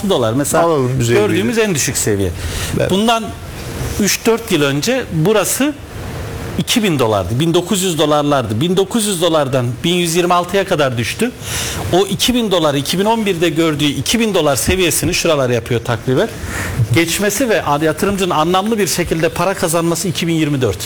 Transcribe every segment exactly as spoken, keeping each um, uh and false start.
altı dolar. Mesela Alalım, gördüğümüz en düşük seviye. Evet. Bundan üç dört yıl önce burası iki bin dolardı. bin dokuz yüz dolarlardı. bin dokuz yüz dolardan bin yüz yirmi altıya kadar düştü. O iki bin dolar iki bin on birde gördüğü iki bin dolar seviyesini şuralar yapıyor takriben. Geçmesi ve yatırımcının anlamlı bir şekilde para kazanması iki bin yirmi dört.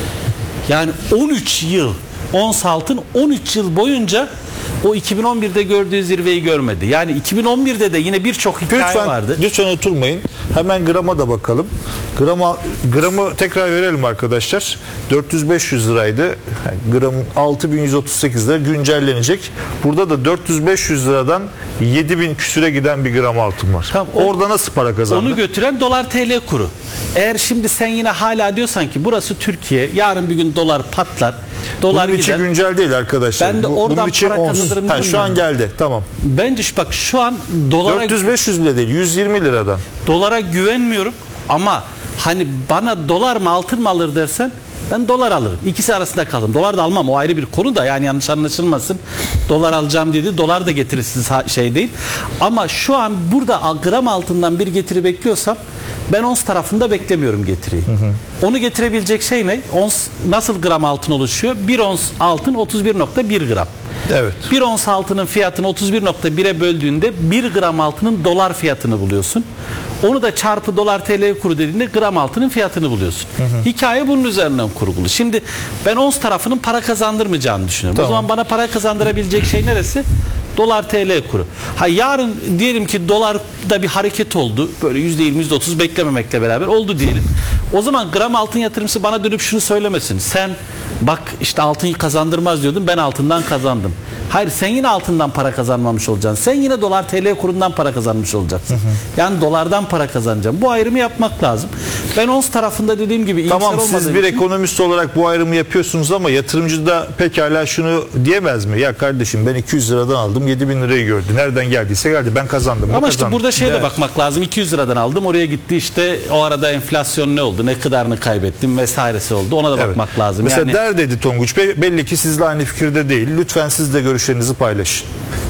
Yani on üç yıl ons altın on üç yıl boyunca o iki bin on birde gördüğü zirveyi görmedi. Yani iki bin on birde de yine birçok hikaye lütfen, vardı. Lütfen oturmayın. Hemen grama da bakalım. Grama, gramı tekrar verelim arkadaşlar. dört yüz beş yüz liraydı. Yani gram altı bin yüz otuz sekiz lira güncellenecek. Burada da dört yüz beş yüz liradan yedi bin küsüre giden bir gram altın var. Tamam, o, orada nasıl para kazandı? Onu götüren dolar T L kuru. Eğer şimdi sen yine hala diyorsan ki burası Türkiye, yarın bir gün dolar patlar. Dolar Bunun gider. için güncel değil arkadaşlar. Ben de oradan bunun için para kazanırım. Ha, şu an geldi. Tamam. Bence şu bak şu an dolara dört yüz beş yüz bile değil. yüz yirmi liradan. Dolara güvenmiyorum ama hani bana dolar mı altın mı alır dersen ben dolar alırım. İkisi arasında kalırım. Dolar da almam. O ayrı bir konu da yani yanlış anlaşılmasın. Dolar alacağım dedi. Dolar da getirisiz şey değil. Ama şu an burada gram altından bir getiri bekliyorsam ben ons tarafında beklemiyorum getiriyi. Hı hı. Onu getirebilecek şey ne? Ons nasıl gram altın oluşuyor? Bir ons altın otuz bir nokta bir gram. Evet. Bir ons altının fiyatını otuz bir nokta bire böldüğünde bir gram altının dolar fiyatını buluyorsun. Onu da çarpı dolar T L kuru dediğinde gram altının fiyatını buluyorsun. Hı hı. Hikaye bunun üzerinden kurgulu. Şimdi ben ons tarafının para kazandırmayacağını düşünüyorum. Tamam. O zaman bana para kazandırabilecek şey neresi? Dolar T L kuru. Ha yarın diyelim ki dolarda bir hareket oldu. Böyle yüzde yirmi yüzde otuz beklememekle beraber oldu diyelim. O zaman gram altın yatırımcısı bana dönüp şunu söylemesin. Sen bak işte altın kazandırmaz diyordun, ben altından kazandım. Hayır, sen yine altından para kazanmamış olacaksın. Sen yine dolar T L kurundan para kazanmış olacaksın. Hı hı. Yani dolardan para kazanacaksın. Bu ayrımı yapmak lazım. Ben ons tarafında dediğim gibi tamam, siz bir için... ekonomist olarak bu ayrımı yapıyorsunuz ama yatırımcı da pekala şunu diyemez mi? Ya kardeşim ben iki yüz liradan aldım, yedi bin lirayı gördü. Nereden geldiyse geldi. Ben kazandım. Ama işte kazandım. burada şeye evet. de bakmak lazım. iki yüz liradan aldım. Oraya gitti işte o arada enflasyon ne oldu? Ne kadarını kaybettim vesairesi oldu. Ona da evet. bakmak lazım. Mesela yani... der dedi Tonguç Bey. Belli ki sizle aynı fikirde değil. Lütfen siz de görüşlerinizi paylaşın.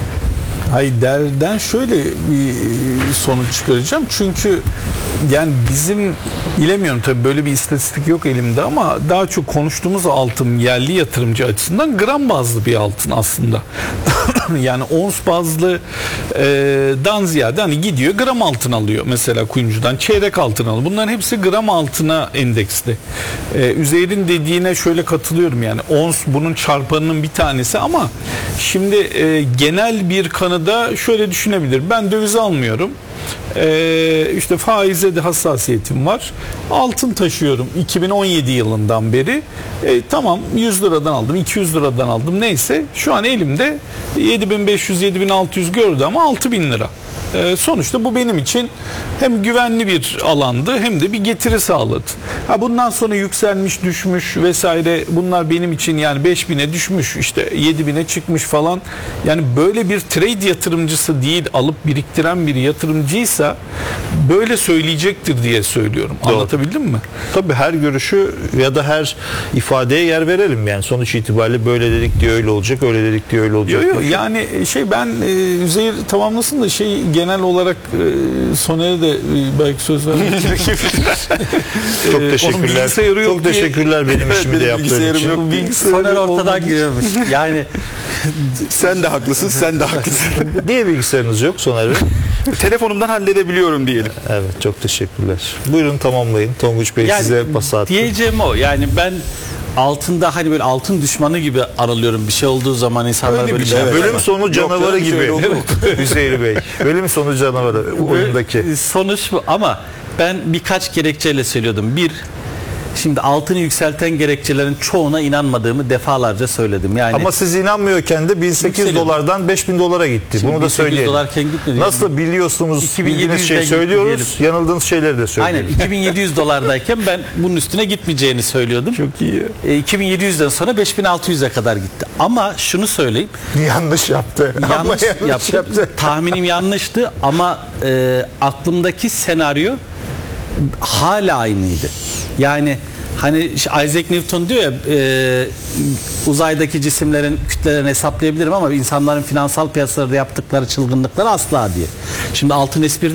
Hayır, derden şöyle bir sonuç çıkaracağım. Çünkü yani bizim bilemiyorum tabii, böyle bir istatistik yok elimde ama daha çok konuştuğumuz altın yerli yatırımcı açısından gram bazlı bir altın aslında. Yani ons bazlı e, dan ziyade hani gidiyor gram altın alıyor mesela kuyumcudan, çeyrek altın alıyor. Bunların hepsi gram altına endeksli. E, Üzeyir'in dediğine şöyle katılıyorum, yani ons bunun çarpanının bir tanesi ama şimdi e, genel bir kanıda şöyle düşünebilir. Ben döviz almıyorum. Ee, işte faize de hassasiyetim var. Altın taşıyorum iki bin on yedi yılından beri. Ee, tamam, yüz liradan aldım, iki yüz liradan aldım, neyse. Şu an elimde yedi bin beş yüz yedi bin altı yüz gördü ama altı bin lira. Ee, sonuçta bu benim için hem güvenli bir alandı hem de bir getiri sağladı. Ha, bundan sonra yükselmiş, düşmüş vesaire, bunlar benim için yani beş bine düşmüş, işte yedi bine çıkmış falan. Yani böyle bir trade yatırımcısı değil, alıp biriktiren bir yatırımcıysa böyle söyleyecektir diye söylüyorum. Doğru. Anlatabildim mi? Tabii her görüşü ya da her ifadeye yer verelim yani. Sonuç itibariyle böyle dedik diye öyle olacak, öyle dedik diye öyle olacak. Yok yok, yani şey ben e, Üzeyir tamamlasın da şey genel olarak e, Soner'e de e, belki söz vermek gerekebilir. Çok teşekkürler. Çok teşekkürler benim işimi de yaptığın için. Soner ortadan giriyormuş. Yani sen de haklısın, sen de haklısın. Niye bilgisayarınız yok Soner Bey? Telefonumdan halledebiliyorum diyelim. Evet, çok teşekkürler. Buyurun tamamlayın. Tonguç Bey yani, size pas attı. Diyeceğim o. Yani ben altında hani böyle altın düşmanı gibi aralıyorum. Bir şey olduğu zaman insanlar öyle böyle bir şey. Evet. Bölüm sonu canavarı Yok, gibi. Hüseyin Bey. Bölüm sonu canavarı oyundaki. Sonuç bu ama ben birkaç gerekçeyle söylüyordum. Bir, şimdi altını yükselten gerekçelerin çoğuna inanmadığımı defalarca söyledim. Yani ama siz inanmıyorken de bin sekiz yüz dolardan beş bin dolara gitti. Şimdi bunu da söyleyelim. Dolarken gitmedi. Nasıl yani biliyorsunuz, bildiğiniz şey söylüyoruz, diyelim. Yanıldığınız şeyleri de söylüyoruz. Aynen, iki bin yedi yüz dolardayken ben bunun üstüne gitmeyeceğini söylüyordum. Çok iyi. E, iki bin yedi yüzden sonra beş bin altı yüze kadar gitti. Ama şunu söyleyeyim. Yanlış yaptı. Yanlış, yanlış yaptı. yaptı. Tahminim yanlıştı ama e, aklımdaki senaryo hala aynıydı. Yani hani Isaac Newton diyor ya e, uzaydaki cisimlerin kütlelerini hesaplayabilirim ama insanların finansal piyasalarda yaptıkları çılgınlıkları asla diye. Şimdi altın espride